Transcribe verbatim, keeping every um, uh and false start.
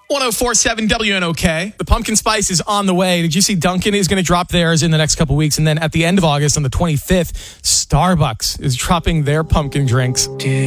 one oh four point seven W N O K. The pumpkin spice is on the way. Did you see Dunkin' is going to drop theirs in the next couple weeks? And then at the end of August, on the twenty-fifth, Starbucks is dropping their pumpkin drinks.